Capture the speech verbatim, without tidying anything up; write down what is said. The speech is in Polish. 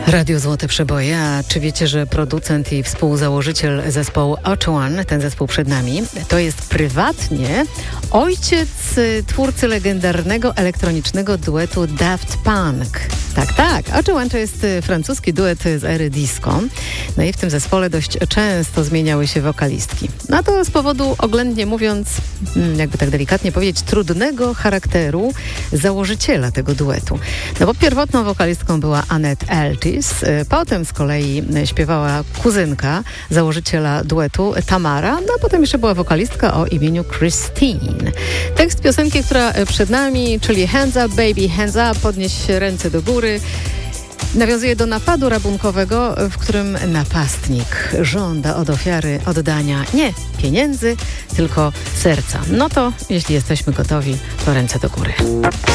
Radio Złote Przeboje. A czy wiecie, że producent i współzałożyciel zespołu Ochoan, ten zespół przed nami, to jest prywatnie ojciec twórcy legendarnego elektronicznego duetu Daft Punk. Tak, tak. Ochoan to jest francuski duet z ery disco. No i w tym zespole dość często zmieniały się wokalistki. No to z powodu, oględnie mówiąc, jakby tak delikatnie powiedzieć, trudnego charakteru założyciela tego duetu. No bo pierwotną wokalistką była Annette Eltis, potem z kolei śpiewała kuzynka założyciela duetu Tamara, no a potem jeszcze była wokalistka o imieniu Christine. Tekst piosenki, która przed nami, czyli Hands Up Baby, Hands Up, podnieś ręce do góry, nawiązuje do napadu rabunkowego, w którym napastnik żąda od ofiary oddania nie pieniędzy, tylko serca. No to jeśli jesteśmy gotowi, to ręce do góry.